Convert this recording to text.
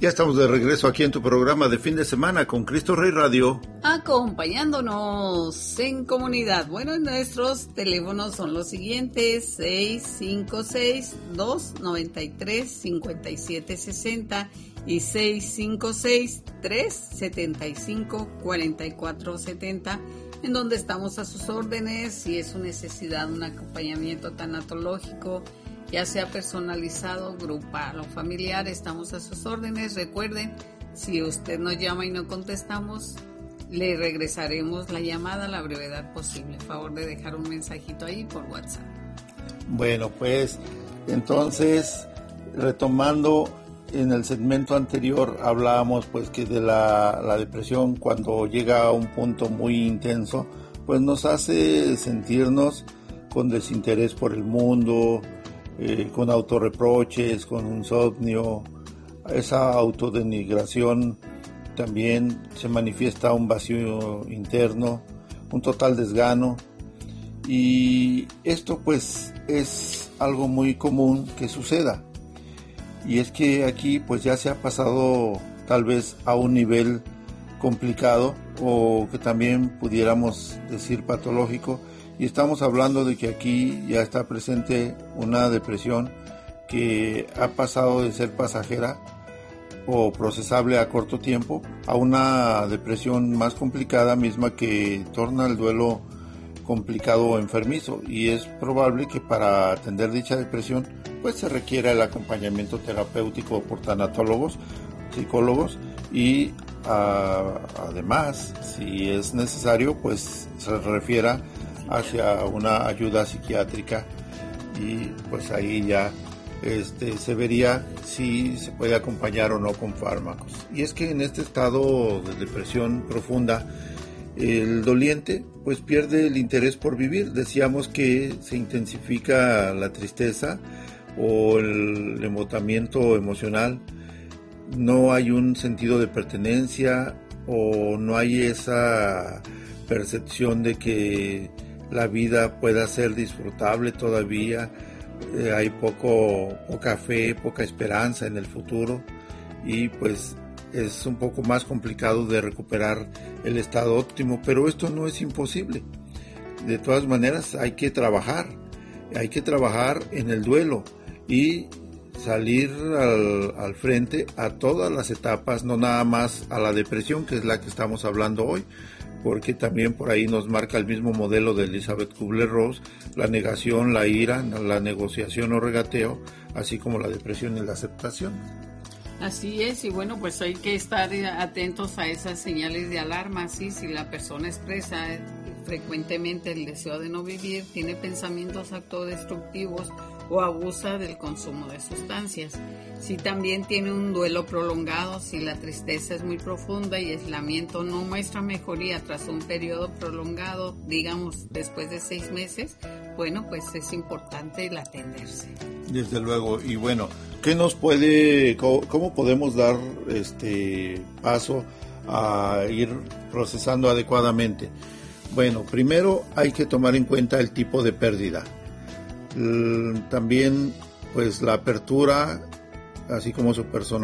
Ya estamos de regreso aquí en tu programa de fin de semana con Cristo Rey Radio. Acompañándonos en comunidad. Bueno, nuestros teléfonos son los siguientes: 656-293-5760 y 656-375-4470, en donde estamos a sus órdenes si es su necesidad un acompañamiento tanatológico, ya sea personalizado, grupal o familiar. Estamos a sus órdenes. Recuerden, si usted nos llama y no contestamos, le regresaremos la llamada a la brevedad posible. Favor de dejar un mensajito ahí por WhatsApp. Bueno, pues entonces, retomando, en el segmento anterior hablábamos pues que de la depresión, cuando llega a un punto muy intenso, pues nos hace sentirnos con desinterés por el mundo, con autorreproches, con insomnio. Esa autodenigración también se manifiesta un vacío interno, un total desgano, y esto pues es algo muy común que suceda. Y es que aquí pues ya se ha pasado tal vez a un nivel complicado, o que también pudiéramos decir patológico, y estamos hablando de que aquí ya está presente una depresión que ha pasado de ser pasajera o procesable a corto tiempo a una depresión más complicada, misma que torna el duelo complicado o enfermizo, y es probable que para atender dicha depresión pues se requiera el acompañamiento terapéutico por tanatólogos, psicólogos, y además, si es necesario, pues se refiera hacia una ayuda psiquiátrica, y pues ahí ya se vería si se puede acompañar o no con fármacos. Y es que en este estado de depresión profunda, el doliente pues pierde el interés por vivir. Decíamos que se intensifica la tristeza o el embotamiento emocional. No hay un sentido de pertenencia, o no hay esa percepción de que la vida pueda ser disfrutable todavía. Hay poca fe, poca esperanza en el futuro, y pues es un poco más complicado de recuperar el estado óptimo, pero esto no es imposible. De todas maneras hay que trabajar en el duelo y salir al frente a todas las etapas, no nada más a la depresión, que es la que estamos hablando hoy, porque también por ahí nos marca el mismo modelo de Elizabeth Kubler-Ross, la negación, la ira, la negociación o regateo, así como la depresión y la aceptación. Así es, y bueno, pues hay que estar atentos a esas señales de alarma, ¿sí? Si la persona expresa frecuentemente el deseo de no vivir, tiene pensamientos autodestructivos o abusa del consumo de sustancias. Si también tiene un duelo prolongado, si la tristeza es muy profunda y aislamiento no muestra mejoría tras un periodo prolongado, digamos después de 6 meses, bueno, pues es importante el atenderse. Desde luego. Y bueno, cómo podemos dar paso a ir procesando adecuadamente? Bueno, primero hay que tomar en cuenta el tipo de pérdida. También pues la apertura, así como su personalidad